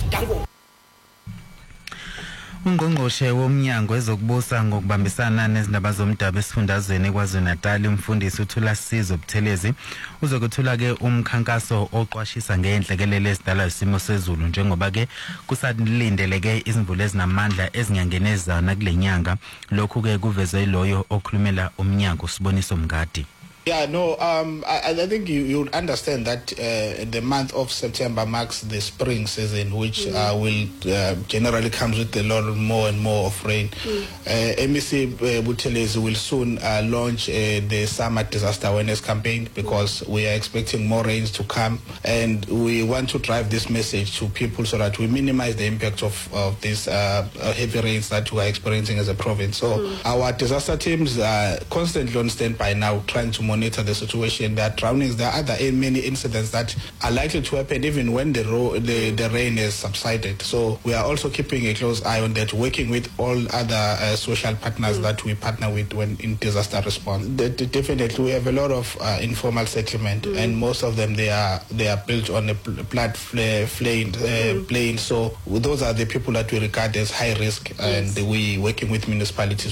Ungqongqoshe womnyango wezokubusa ngokubambisana nezindaba zomdabu esifundazweni KwaZulu-Natal umfundisi uThulasizo Buthelezi uzokuthula ke umkhankaso oqwashisa ngenhlekelele ezidala isimo sezulu njengoba ke kusalindeleke izimvula ezinamandla ezinyangeni ezana kulenyanga lokhu ke kuveze loyo okhulumela umnyango Siboniso Mngadi. Yeah, no, I think you'll understand that the month of September marks the spring season, which will generally comes with a lot more and more of rain. MEC Buthelezi will soon launch the summer disaster awareness campaign because we are expecting more rains to come, and we want to drive this message to people so that we minimize the impact of these heavy rains that we are experiencing as a province. So our disaster teams are constantly on standby now, trying to monitor the situation. There are drownings, there are other many incidents that are likely to happen even when the rain has subsided. So we are also keeping a close eye on that, working with all other social partners that we partner with when in disaster response. Definitely we have a lot of informal settlement, and most of them they are built on a flood plain. So those are the people that we regard as high risk, and we working with municipalities.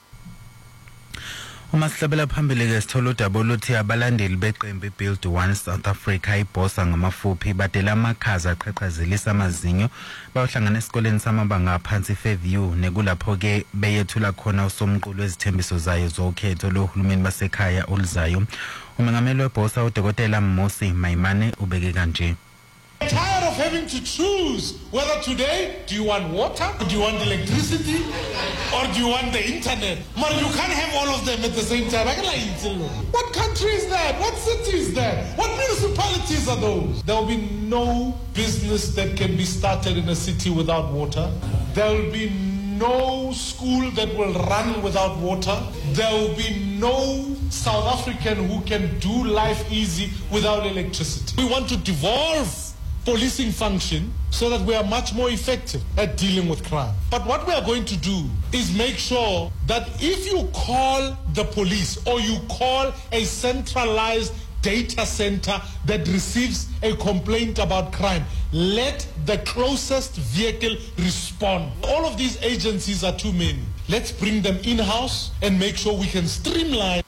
Umahlabela phambili ke sithola udaba oluthi abalandeli beqembu Build One South Africa ibhosa ngamafuphi badela amakhaza aqhaqhazelisa amazinyo bayohlangana esikoleni samabanga aphansi Fairview nekulapho ke beyethula khona usomqulo wezithembiso zayo zokhetho lohulumeni basekhaya oluzayo. Umengameli webhosa uDokotela Mmosi Maimane ubeke kanje. Tired of having to choose whether today do you want water, do you want electricity, or do you want the internet? But you can't have all of them at the same time. What country is that? What city is that? What municipalities are those? There will be no business that can be started in a city without water. There will be no school that will run without water. There will be no South African who can do life easy without electricity. We want to devolve policing function so that we are much more effective at dealing with crime. But what we are going to do is make sure that if you call the police or you call a centralized data center that receives a complaint about crime, let the closest vehicle respond. All of these agencies are too many. Let's bring them in-house and make sure we can streamline.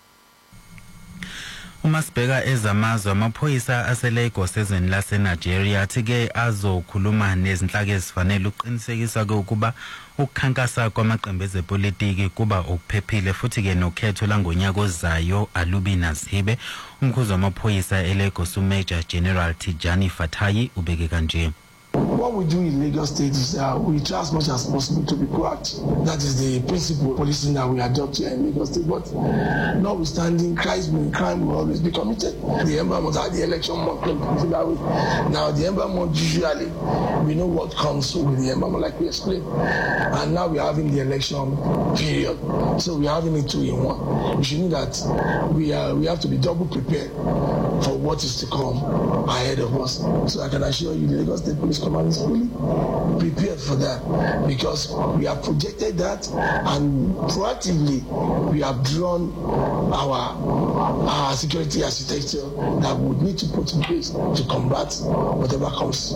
Umasibheka ezamazwe amaphoyisa aseLagos ezweni laseNigeria athi ke azokhuluma nezinhlaka ezifanele uqinisekisa ke ukuba ukukhankasa kwamaqembu ezepolitiki kuba okuphephile futhi ke nokhetho langonyaka ozayo alubi nazihibe. Umkhuzi wamaphoyisa eLagos uMajor General Tijani Fatayi ubeke kanje. What we do in Lagos State is we try as much as possible to be proactive. That is the principle policing that we adopt here in Lagos State. But notwithstanding, crime will always be committed. The Ember month had the election month. Now the Ember month usually we know what comes with the Ember month, like we explained. And now we are having the election period, so we are having it 2 in 1. We should know that we have to be double prepared for what is to come ahead of us. So I can assure you, the Lagos State Police Command is fully prepared for that, because we have projected that and proactively we have drawn our security architecture that we would need to put in place to combat whatever comes.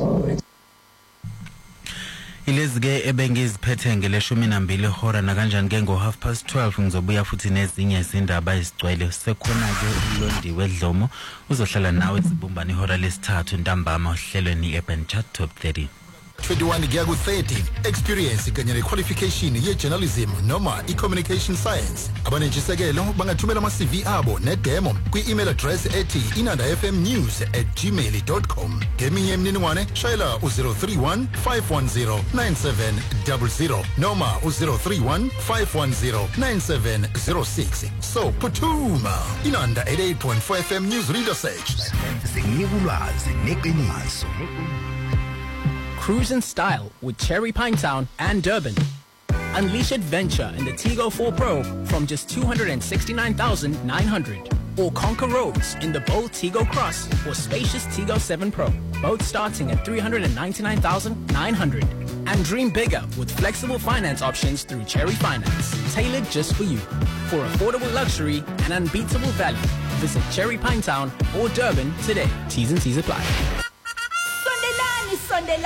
Ilezike ebengiziphethe ngeleshumi nambili hora na kanjani ke ngo 12:30 ngizobuya futhi nezinye izindaba ezigcwele sekhona ke uLondi Wedlomo uzohlala nawe zibumbani ihora lesithathu ntambama ohlelweni Urban Chat Top 30. 21 kuya ku-30 experience kanye ne-qualification ye-journalism noma i-communication science. Abanentshisekelo bangathumela ama-CV abo ne-demo kwi-email address ethi inandafmnews@gmail.com. Ngeminye imininingwane shayela u-031 510 9700 noma u-031 510 9706. So phuthuma Inanda 88.4 FM News Reader Search. Singikulwazi neqiniso. Cruise in style with Cherry Pinetown and Durban. Unleash adventure in the Tigo 4 Pro from just 269,900. Or conquer roads in the bold Tigo Cross or spacious Tigo 7 Pro, both starting at 399,900. And dream bigger with flexible finance options through Cherry Finance, tailored just for you. For affordable luxury and unbeatable value, visit Cherry Pinetown or Durban today. T's and C's apply.